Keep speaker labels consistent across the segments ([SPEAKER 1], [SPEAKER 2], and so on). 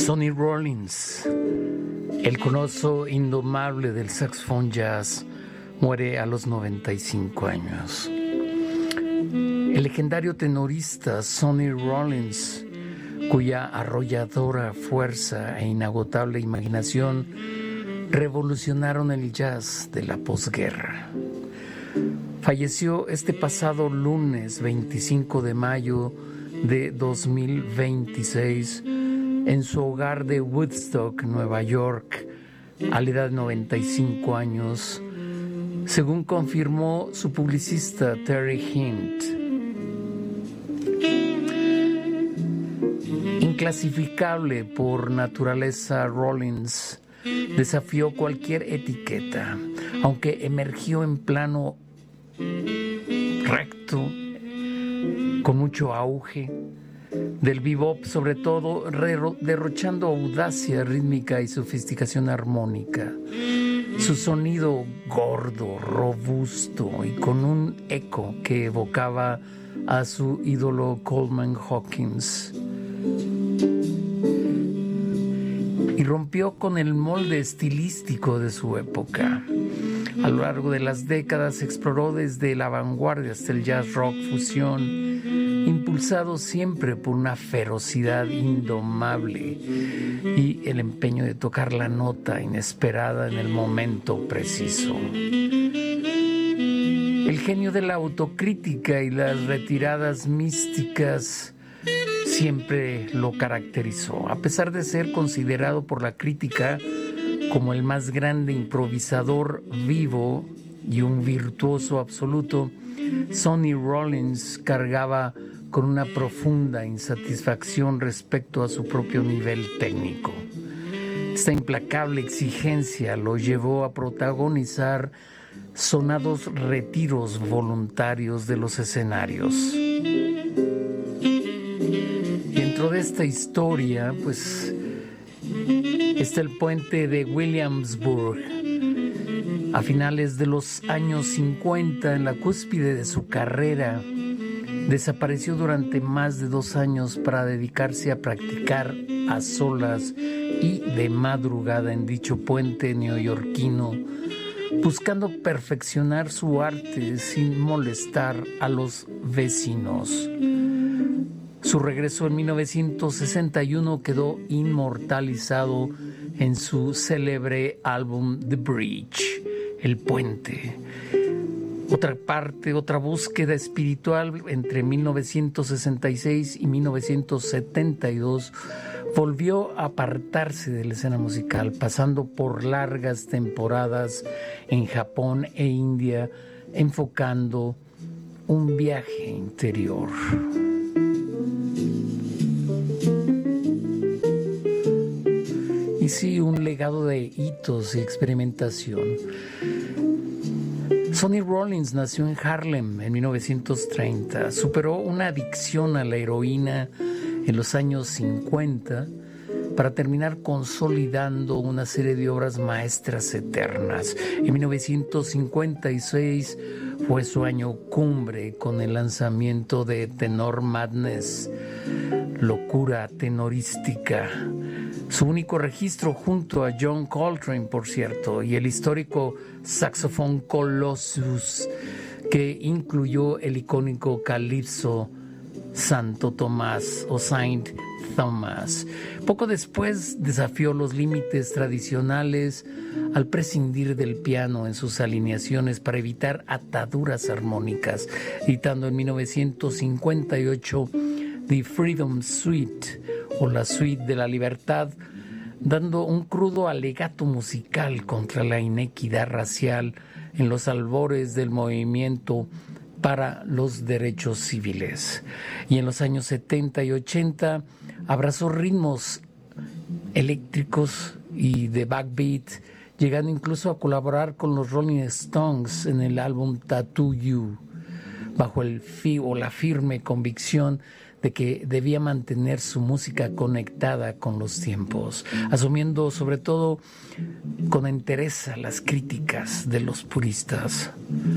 [SPEAKER 1] Sonny Rollins, el coloso indomable del saxofón jazz, muere a los 95 años. El legendario tenorista Sonny Rollins, cuya arrolladora fuerza e inagotable imaginación revolucionaron el jazz de la posguerra. Falleció este pasado lunes 25 de mayo de 2026 en su hogar de Woodstock, Nueva York, a la edad de 95 años, según confirmó su publicista Terry Hint. Inclasificable por naturaleza, Rollins desafió cualquier etiqueta, aunque emergió en plano recto, con mucho auge, del bebop, sobre todo derrochando audacia rítmica y sofisticación armónica. Su sonido gordo, robusto y con un eco que evocaba a su ídolo Coleman Hawkins. Y rompió con el molde estilístico de su época. A lo largo de las décadas exploró desde la vanguardia hasta el jazz rock fusión, impulsado siempre por una ferocidad indomable y el empeño de tocar la nota inesperada en el momento preciso. El genio de la autocrítica y las retiradas místicas siempre lo caracterizó, a pesar de ser considerado por la crítica como el más grande improvisador vivo y un virtuoso absoluto. Sonny Rollins cargaba con una profunda insatisfacción respecto a su propio nivel técnico. Esta implacable exigencia lo llevó a protagonizar sonados retiros voluntarios de los escenarios. Dentro de esta historia, pues, está el puente de Williamsburg. A finales de los años 50, en la cúspide de su carrera, desapareció durante más de 2 años para dedicarse a practicar a solas y de madrugada en dicho puente neoyorquino, buscando perfeccionar su arte sin molestar a los vecinos. Su regreso en 1961 quedó inmortalizado en su célebre álbum The Bridge, El Puente. Otra búsqueda espiritual entre 1966 y 1972 volvió a apartarse de la escena musical, pasando por largas temporadas en Japón e India, enfocando un viaje interior. Y sí, un legado de hitos y experimentación. Sonny Rollins nació en Harlem en 1930. Superó una adicción a la heroína en los años 50 para terminar consolidando una serie de obras maestras eternas. En 1956 fue su año cumbre con el lanzamiento de Tenor Madness, locura tenorística. Su único registro junto a John Coltrane, por cierto, y el histórico saxofón Colossus, que incluyó el icónico calipso Santo Tomás o Saint Thomas. Poco después desafió los límites tradicionales al prescindir del piano en sus alineaciones para evitar ataduras armónicas, editando en 1958 The Freedom Suite o la Suite de la Libertad, dando un crudo alegato musical contra la inequidad racial en los albores del movimiento para los derechos civiles. Y en los años 70 y 80 abrazó ritmos eléctricos y de backbeat, llegando incluso a colaborar con los Rolling Stones en el álbum Tattoo You, bajo la firme convicción de que debía mantener su música conectada con los tiempos, asumiendo sobre todo con entereza las críticas de los puristas.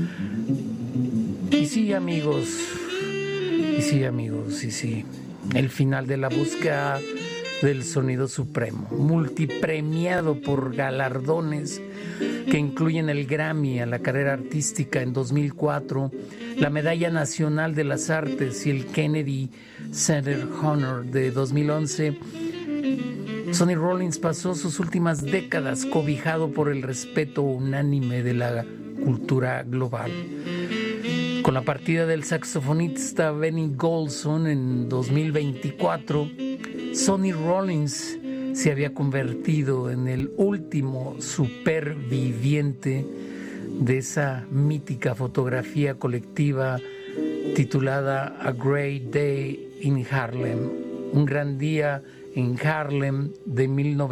[SPEAKER 1] Y sí, amigos, el final de la búsqueda del sonido supremo, multipremiado por galardones que incluyen el Grammy a la carrera artística en 2004, la Medalla Nacional de las Artes y el Kennedy Center Honor de 2011. Sonny Rollins pasó sus últimas décadas cobijado por el respeto unánime de la cultura global. Con la partida del saxofonista Benny Golson en 2024, Sonny Rollins se había convertido en el último superviviente de esa mítica fotografía colectiva titulada A Great Day in Harlem, un gran día en Harlem de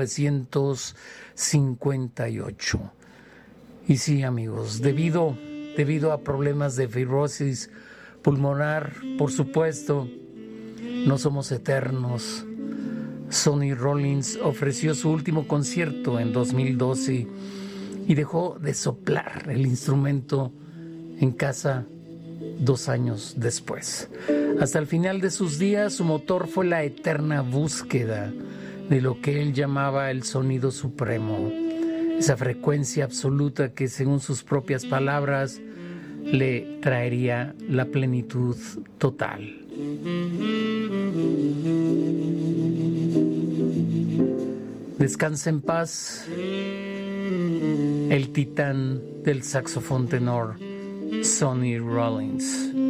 [SPEAKER 1] 1958. Y sí, amigos, debido a problemas de fibrosis pulmonar, por supuesto, no somos eternos. Sonny Rollins ofreció su último concierto en 2012 y dejó de soplar el instrumento en casa 2 años después. Hasta el final de sus días, su motor fue la eterna búsqueda de lo que él llamaba el sonido supremo, esa frecuencia absoluta que, según sus propias palabras, le traería la plenitud total. Descansa en paz el titán del saxofón tenor, Sonny Rollins.